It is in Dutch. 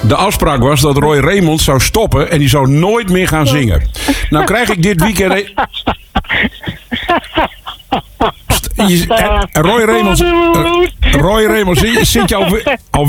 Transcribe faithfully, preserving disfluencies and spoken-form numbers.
De afspraak was dat Roy Raymond zou stoppen en die zou nooit meer gaan zingen. Nou krijg ik dit weekend... E- Je- Roy Raymond... Roy Raymond, zit je al...